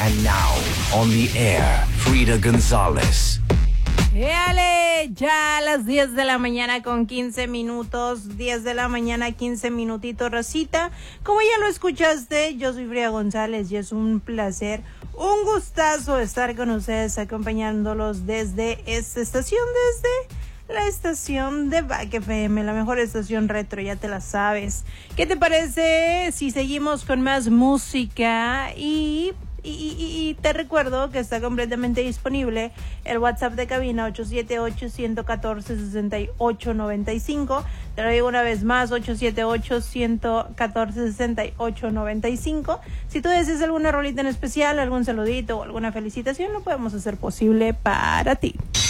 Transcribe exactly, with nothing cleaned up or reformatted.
And now, on the air, Frida González. ¡Éale! Ya a las diez de la mañana con quince minutos, diez de la mañana, quince minutitos, racita. Como ya lo escuchaste, yo soy Frida González y es un placer, un gustazo estar con ustedes acompañándolos desde esta estación, desde la estación de Back F M, la mejor estación retro, ya te la sabes. ¿Qué te parece si seguimos con más música? Y... Y, y, y te recuerdo que está completamente disponible el WhatsApp de cabina ocho siete ocho, uno cuatro, seis ocho nueve cinco. Te lo digo una vez más, ocho siete ocho, uno cuatro, seis ocho nueve cinco. Si tú deseas alguna rolita en especial, algún saludito o alguna felicitación, lo podemos hacer posible para ti.